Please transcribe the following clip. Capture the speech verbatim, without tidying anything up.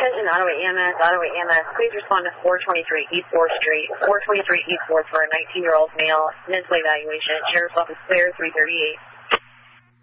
Attention, Ottawa E M S, Ottawa E M S, please respond to four twenty-three East fourth Street, four twenty-three East fourth for a nineteen-year-old male mental evaluation. Sheriff's office clear, three thirty-eight.